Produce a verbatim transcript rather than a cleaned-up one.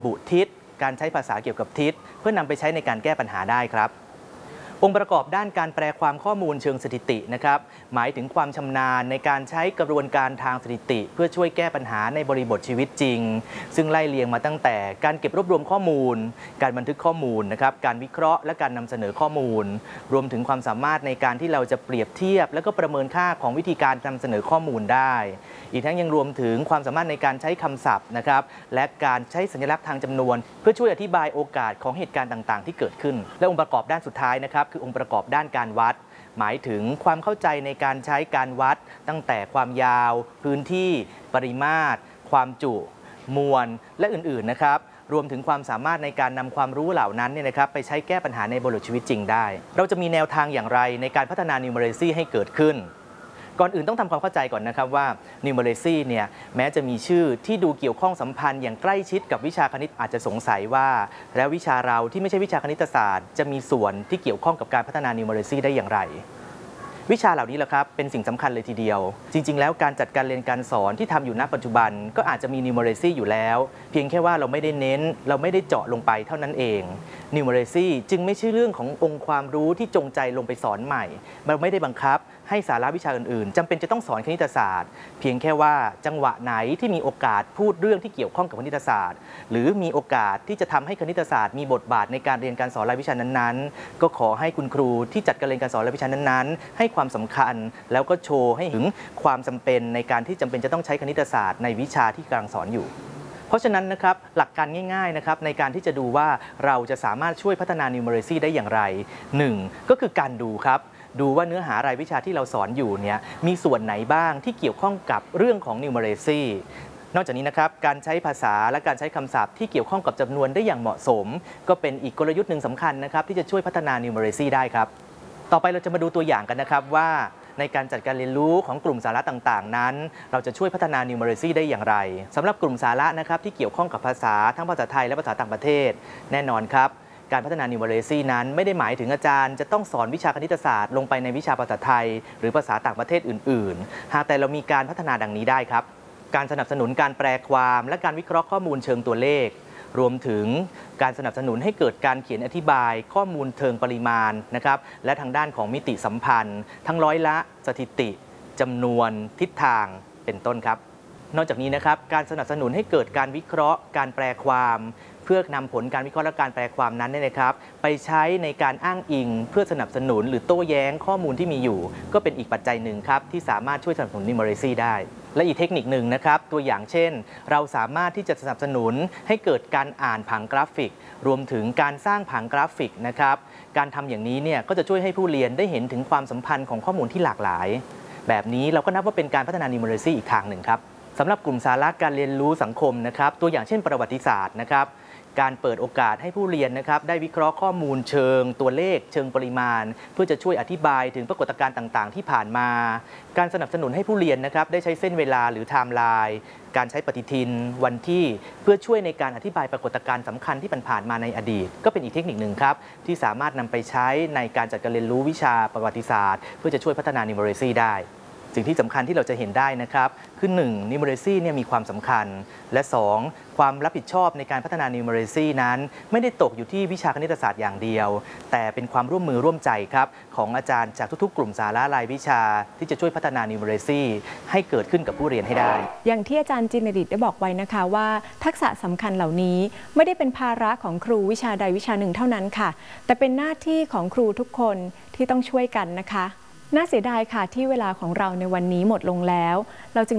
บุทิศการใช้ภาษาเกี่ยวกับทิศเพื่อนำไปใช้ในการแก้ปัญหาได้ครับองค์ประกอบด้านการแปลความข้อมูลเชิงสถิตินะครับหมายถึงความชำนาญในการใช้กระบวนการทางสถิติเพื่อช่วยแก้ปัญหาในบริบทชีวิตจริงซึ่งไล่เลียงมาตั้งแต่การเก็บรวบรวมข้อมูลการบันทึกข้อมูลนะครับการวิเคราะห์และการนำเสนอข้อมูลรวมถึงความสามารถในการที่เราจะเปรียบเทียบและก็ประเมินค่าของวิธีการนำเสนอข้อมูลได้อีกทั้งยังรวมถึงความสามารถในการใช้คำศัพท์นะครับและการใช้สัญลักษณ์ทางจำนวนเพื่อช่วยอธิบายโอกาสของเหตุการณ์ต่างๆที่เกิดขึ้นและองค์ประกอบด้านสุดท้ายนะครับคือองค์ประกอบด้านการวัดหมายถึงความเข้าใจในการใช้การวัดตั้งแต่ความยาวพื้นที่ปริมาตรความจุมวลและอื่นๆนะครับรวมถึงความสามารถในการนำความรู้เหล่านั้นเนี่ยนะครับไปใช้แก้ปัญหาในบริบทชีวิตจริงได้เราจะมีแนวทางอย่างไรในการพัฒนา Numeracy ให้เกิดขึ้นก่อนอื่นต้องทำความเข้าใจก่อนนะครับว่า Numeracy เนี่ยแม้จะมีชื่อที่ดูเกี่ยวข้องสัมพันธ์อย่างใกล้ชิดกับวิชาคณิตอาจจะสงสัยว่าแล้ววิชาเราที่ไม่ใช่วิชาคณิตศาสตร์จะมีส่วนที่เกี่ยวข้องกับการพัฒนา Numeracy ได้อย่างไรวิชาเหล่านี้แหละครับเป็นสิ่งสำคัญเลยทีเดียวจริงๆแล้วการจัดการเรียนการสอนที่ทำอยู่ณปัจจุบันก็อาจจะมี Numeracy อยู่แล้วเพียงแค่ว่าเราไม่ได้เน้นเราไม่ได้เจาะลงไปเท่านั้นเอง Numeracy จึงไม่ใช่เรื่องขององค์ความรู้ที่จงใจลงไปสอนใหม่มันไม่ได้บังคับให้สาระวิชาอื่นๆจำเป็นจะต้องสอนคณิตศาสตร์เพียงแค่ว่าจังหวะไหนที่มีโอกาสพูดเรื่องที่เกี่ยวข้องกับคณิตศาสตร์หรือมีโอกาสที่จะทำให้คณิตศาสตร์มีบทบาทในการเรียนการสอนรายวิชานั้นๆก็ขอให้คุณครูที่จัดการเรียนการสอนรายวิชานั้นๆให้ความสำคัญแล้วก็โชว์ให้ถึงความจำเป็นในการที่จำเป็นจะต้องใช้คณิตศาสตร์ในวิชาที่กำลังสอนอยู่เพราะฉะนั้นนะครับหลักการง่ายๆนะครับในการที่จะดูว่าเราจะสามารถช่วยพัฒนา Numeracy ได้อย่างไรหนึ่งก็คือการดูครับดูว่าเนื้อหารายวิชาที่เราสอนอยู่เนี่ยมีส่วนไหนบ้างที่เกี่ยวข้องกับเรื่องของ Numeracy นอกจากนี้นะครับการใช้ภาษาและการใช้คำศัพท์ที่เกี่ยวข้องกับจำนวนได้อย่างเหมาะสมก็เป็นอีกกลยุทธ์หนึ่งสำคัญนะครับที่จะช่วยพัฒนา Numeracy ได้ครับต่อไปเราจะมาดูตัวอย่างกันนะครับว่าในการจัดการเรียนรู้ของกลุ่มสาระต่างๆนั้นเราจะช่วยพัฒนา Numeracy ได้อย่างไรสำหรับกลุ่มสาระนะครับที่เกี่ยวข้องกับภาษาทั้งภาษาไทยและภาษาต่างประเทศแน่นอนครับการพัฒนา Numeracy นั้นไม่ได้หมายถึงอาจารย์จะต้องสอนวิชาคณิตศาสตร์ลงไปในวิชาภาษาไทยหรือภาษาต่างประเทศอื่นๆหากแต่เรามีการพัฒนาดังนี้ได้ครับการสนับสนุนการแปลความและการวิเคราะห์ข้อมูลเชิงตัวเลขรวมถึงการสนับสนุนให้เกิดการเขียนอธิบายข้อมูลเชิงปริมาณนะครับและทางด้านของมิติสัมพันธ์ทั้งร้อยละสถิติจำนวนทิศทางเป็นต้นครับนอกจากนี้นะครับการสนับสนุนให้เกิดการวิเคราะห์การแปลความเพื่อนำผลการวิเคราะห์และการแปลความนั้นเนี่ยนะครับไปใช้ในการอ้างอิงเพื่อสนับสนุนหรือโต้แย้งข้อมูลที่มีอยู่ก็เป็นอีกปัจจัยหนึ่งครับที่สามารถช่วยสนับสนุน Numeracy ได้และอีกเทคนิคหนึ่งนะครับตัวอย่างเช่นเราสามารถที่จะสนับสนุนให้เกิดการอ่านผังกราฟิกรวมถึงการสร้างผังกราฟิกนะครับการทำอย่างนี้เนี่ยก็จะช่วยให้ผู้เรียนได้เห็นถึงความสัมพันธ์ของข้อมูลที่หลากหลายแบบนี้เราก็นับว่าเป็นการพัฒนา Numeracy อีกทางหนึ่งครับสำหรับกลุ่มสาระการเรียนรู้สังคมนะครับตัวอย่างเช่นประวัติศาสตร์นะครับการเปิดโอกาสให้ผู้เรียนนะครับได้วิเคราะห์ข้อมูลเชิงตัวเลขเชิงปริมาณเพื่อจะช่วยอธิบายถึงปรากฏการณ์ต่างๆที่ผ่านมาการสนับสนุนให้ผู้เรียนนะครับได้ใช้เส้นเวลาหรือไทม์ไลน์การใช้ปฏิทินวันที่เพื่อช่วยในการอธิบายปรากฏการณ์สำคัญที่ผ่านมาในอดีตก็เป็นอีกเทคนิคหนึ่งครับที่สามารถนำไปใช้ในการจัดการเรียนรู้วิชาประวัติศาสตร์เพื่อจะช่วยพัฒนา Numeracy ได้สิ่งที่สำคัญที่เราจะเห็นได้นะครับคือหนึ่ง Numeracy เนี่ยมีความสำคัญและสองความรับผิดชอบในการพัฒนา Numeracy นั้นไม่ได้ตกอยู่ที่วิชาคณิตศาสตร์อย่างเดียวแต่เป็นความร่วมมือร่วมใจครับของอาจารย์จากทุกๆกลุ่มสาระรายวิชาที่จะช่วยพัฒนา Numeracy ให้เกิดขึ้นกับผู้เรียนให้ได้อย่างที่อาจารย์จินดิตได้บอกไว้นะคะว่าทักษะสำคัญเหล่านี้ไม่ได้เป็นภาระของครูวิชาใดวิชาหนึ่งเท่านั้นค่ะแต่เป็นหน้าที่ของครูทุกคนที่ต้องช่วยกันนะคะน่าเสียดายค่ะที่เวลาของเราในวันนี้หมดลงแล้วเราจึง